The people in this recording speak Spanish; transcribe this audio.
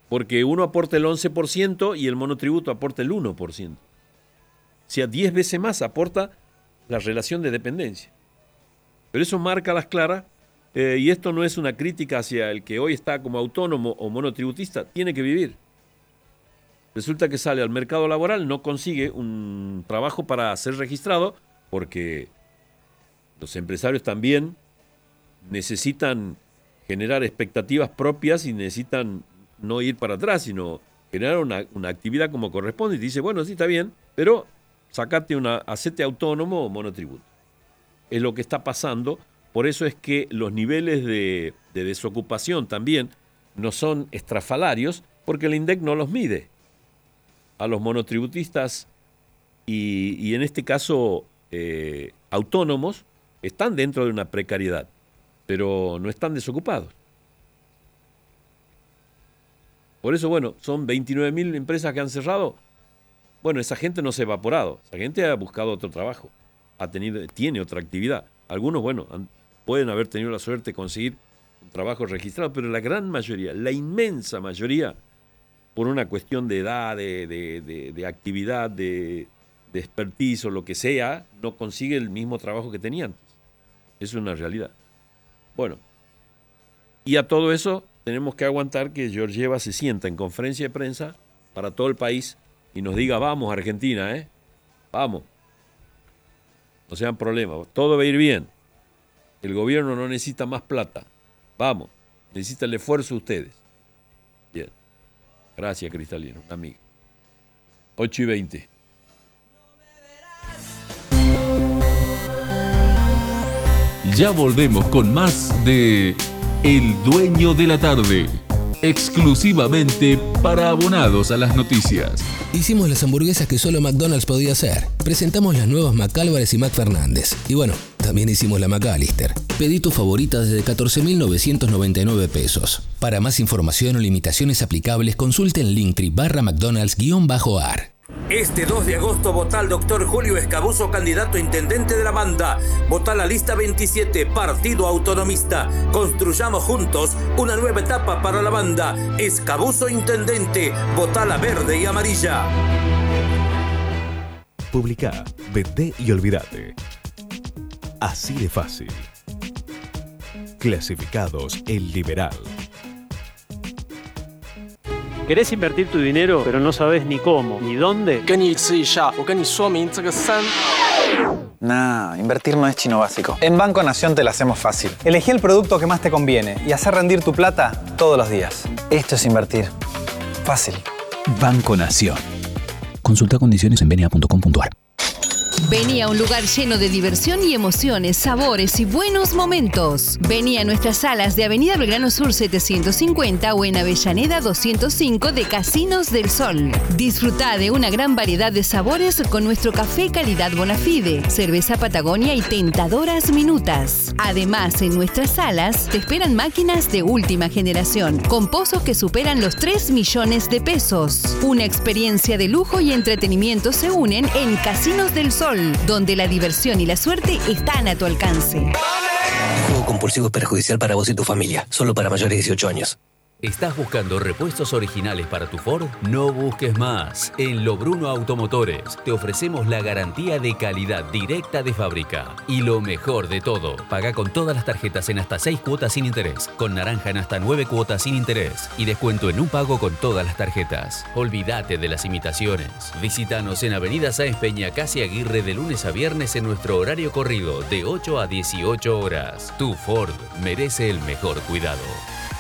porque uno aporta el 11% y el monotributo aporta el 1%. O sea, 10 veces más aporta la relación de dependencia. Pero eso marca a las claras, y esto no es una crítica hacia el que hoy está como autónomo o monotributista, tiene que vivir. Resulta que sale al mercado laboral, no consigue un trabajo para ser registrado, porque los empresarios también necesitan generar expectativas propias y necesitan no ir para atrás, sino generar una actividad como corresponde. Y dice, bueno, sí, está bien, pero hacete autónomo o monotributo. Es lo que está pasando. Por eso es que los niveles de desocupación también no son estrafalarios, porque el INDEC no los mide. A los monotributistas y en este caso autónomos están dentro de una precariedad, pero no están desocupados. Por eso, bueno, son 29.000 empresas que han cerrado. Bueno, esa gente no se ha evaporado, esa gente ha buscado otro trabajo, tiene otra actividad. Algunos, bueno, pueden haber tenido la suerte de conseguir un trabajo registrado, pero la gran mayoría, la inmensa mayoría, por una cuestión de edad, de actividad, de expertise o lo que sea, no consigue el mismo trabajo que tenía antes. Es una realidad. Bueno, y a todo eso tenemos que aguantar que Georgieva se sienta en conferencia de prensa para todo el país y nos diga, vamos Argentina, vamos. No sean problemas, todo va a ir bien. El gobierno no necesita más plata. Vamos, necesita el esfuerzo de ustedes. Bien. Gracias, Cristalino, amigo. 8:20. Ya volvemos con más de El Dueño de la Tarde, exclusivamente para abonados a las noticias. Hicimos las hamburguesas que solo McDonald's podía hacer. Presentamos las nuevas McAlvarez y McFernández. Y bueno, también hicimos la McAllister. Pedí tu favorita desde 14.999 pesos. Para más información o limitaciones aplicables, consulte en Linktree/McDonald's_AR. Este 2 de agosto votá al doctor Julio Escabuso, candidato a intendente de la banda. Votá la lista 27, Partido Autonomista. Construyamos juntos una nueva etapa para la banda. Escabuso intendente. Votá la verde y amarilla. Publicá, vendé y olvídate. Así de fácil. Clasificados El Liberal. ¿Querés invertir tu dinero, pero no sabes ni cómo, ni dónde? Nah, invertir no es chino básico. En Banco Nación te la hacemos fácil. Elegí el producto que más te conviene y hacer rendir tu plata todos los días. Esto es invertir. Fácil. Banco Nación. Consulta condiciones en benia.com.ar. Vení a un lugar lleno de diversión y emociones, sabores y buenos momentos. Vení a nuestras salas de Avenida Belgrano Sur 750 o en Avellaneda 205 de Casinos del Sol. Disfrutá de una gran variedad de sabores con nuestro café calidad Bonafide, cerveza Patagonia y tentadoras minutas. Además, en nuestras salas te esperan máquinas de última generación, con pozos que superan los 3 millones de pesos. Una experiencia de lujo y entretenimiento se unen en Casinos del Sol, donde la diversión y la suerte están a tu alcance. El juego compulsivo es perjudicial para vos y tu familia. Solo para mayores de 18 años. ¿Estás buscando repuestos originales para tu Ford? No busques más. En Lo Bruno Automotores te ofrecemos la garantía de calidad directa de fábrica. Y lo mejor de todo, paga con todas las tarjetas en hasta 6 cuotas sin interés, con naranja en hasta 9 cuotas sin interés y descuento en un pago con todas las tarjetas. Olvídate de las imitaciones. Visítanos en Avenida Sáenz Peña, Casi Aguirre, de lunes a viernes en nuestro horario corrido de 8 a 18 horas. Tu Ford merece el mejor cuidado.